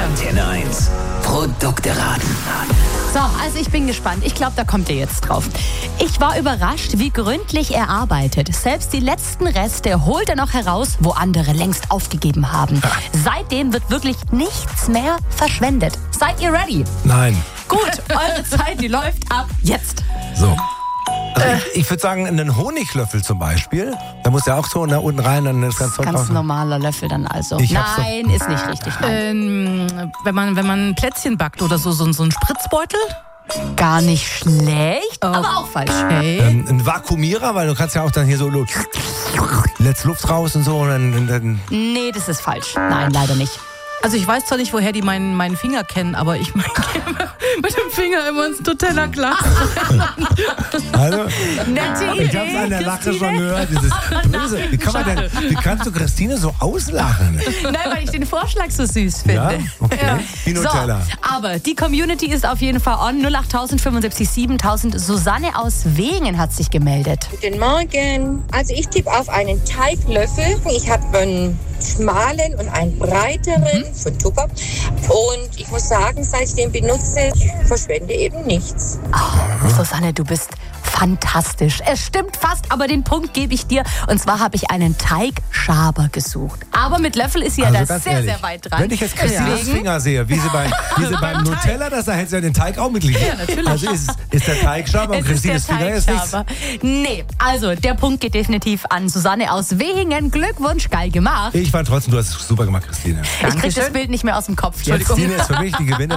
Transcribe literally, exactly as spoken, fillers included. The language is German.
Antenne eins. Produkte raten. So, also ich bin gespannt. Ich glaube, da kommt ihr jetzt drauf. Ich war überrascht, wie gründlich er arbeitet. Selbst die letzten Reste holt er noch heraus, wo andere längst aufgegeben haben. Seitdem wird wirklich nichts mehr verschwendet. Seid ihr ready? Nein. Gut, eure Zeit, die läuft ab jetzt. So. Also ich, ich würde sagen, einen Honiglöffel zum Beispiel. Da muss ja auch so nach unten rein, dann ist ganz, Ganz normaler Löffel dann also. Ich hab's Nein, ist nicht richtig. Nein. Ähm, wenn man wenn man Plätzchen backt oder so, so, so ein Spritzbeutel. Gar nicht schlecht, aber auch falsch. Okay. Ähm, ein Vakuumierer, weil du kannst ja auch dann hier so let's Luft raus und so. Und dann, dann Nee, das ist falsch. Nein, leider nicht. Also ich weiß zwar nicht, woher die meinen, meinen Finger kennen, aber ich meine mit dem Finger immer ins Nutella-Glas. also, Nette ich hab's an der Lache schon gehört. Dieses Böse. Wie, kann man denn, wie kannst du Christine so auslachen? Nein, weil ich den Vorschlag so süß finde. Ja? Okay. Die Nutella. So, aber die Community ist auf jeden Fall on. null acht fünfundsiebzig siebentausend. Susanne aus Wehen hat sich gemeldet. Guten Morgen. Also ich tippe auf einen Teiglöffel. Ich habe einen schmalen und einen breiteren mhm. von Tupper. Und ich muss sagen, seit ich den benutze, ich verschwende eben nichts. Oh, Susanne, du bist fantastisch. Es stimmt fast, aber den Punkt gebe ich dir. Und zwar habe ich einen Teigschaber gesucht. Aber mit Löffel ist sie ja Also da ganz sehr, ehrlich, sehr weit dran. Wenn ich jetzt Christines Deswegen- Finger sehe, wie sie, bei, wie sie beim Nutella das, da hätte sie ja den Teig auch mitliegen. Ja, natürlich. Also ist, ist der Teigschaber und Es ist der Christines Finger ist nichts. Teigschaber. Nee, also der Punkt geht definitiv an Susanne aus Wehingen. Glückwunsch, geil gemacht. Ich fand trotzdem, du hast es super gemacht, Christine. Ich krieg das Bild nicht mehr aus dem Kopf. Christine ist für mich die Gewinnerin.